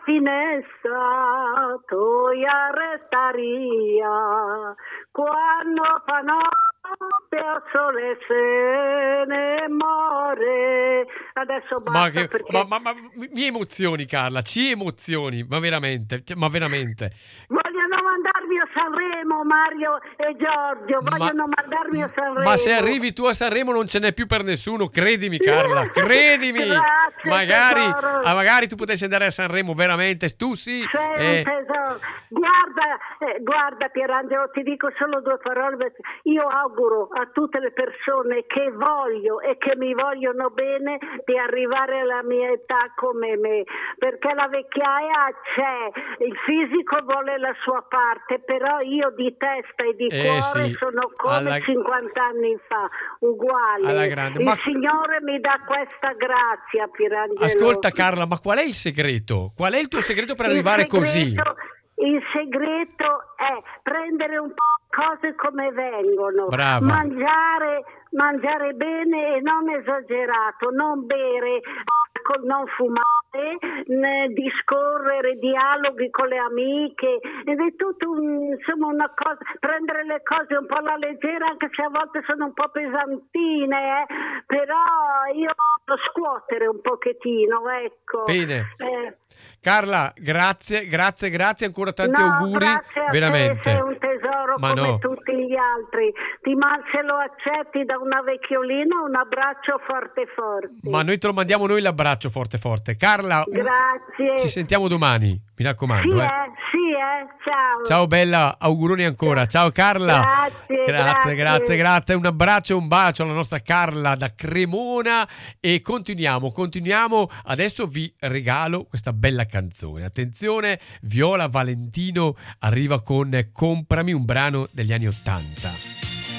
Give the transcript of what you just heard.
finestra, tu restaria, quando fa notte al sole se ne muore. Adesso basta perché... ma mi emozioni, Carla, ci emozioni, ma veramente. Vogliono mandarmi a Sanremo, Mario e Giorgio, vogliono mandarmi a Sanremo. Ma se arrivi tu a Sanremo non ce n'è più per nessuno, credimi, Carla, credimi. Grazie, Magari tu potessi andare a Sanremo, veramente, tu sì. Sei un tesoro. Guarda Pierangelo, ti dico solo due parole, perché io auguro a tutte le persone che voglio e che mi vogliono bene di arrivare alla mia età come me, perché la vecchiaia c'è, il fisico vuole la sua parte, però io di testa e di cuore sono come 50 anni fa, uguale. Alla grande. Il Signore mi dà questa grazia, Pierangelo. Ascolta Carla, ma qual è il segreto? Qual è il tuo segreto per arrivare così? Il segreto è prendere un po' cose come vengono. Brava. Mangiare bene e non esagerato, non bere, non fumare, discorrere, dialoghi con le amiche, ed è tutto insomma una cosa, prendere le cose un po' alla leggera, anche se a volte sono un po' pesantine, però io devo scuotere un pochettino, ecco. Bene. Carla, grazie, ancora tanti auguri, grazie a veramente. Te, sei un tesoro come tutti gli altri. Se lo accetti da una vecchiolina, un abbraccio forte. Ma noi te lo mandiamo noi l'abbraccio forte. Carla, grazie. Ci sentiamo domani, mi raccomando. Ciao. Ciao bella, auguroni ancora. Ciao Carla. Grazie. Un abbraccio e un bacio alla nostra Carla da Cremona e continuiamo. Adesso vi regalo questa bella canzone. Attenzione, Viola Valentino arriva con Comprami, un brano degli anni '80.